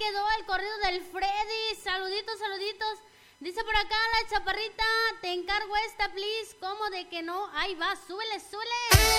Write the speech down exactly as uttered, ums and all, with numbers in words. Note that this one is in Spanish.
quedó el corrido del Freddy. Saluditos, saluditos. Dice por acá la chaparrita, te encargo esta, please. ¿Cómo de que no? Ahí va, súbele, súbele.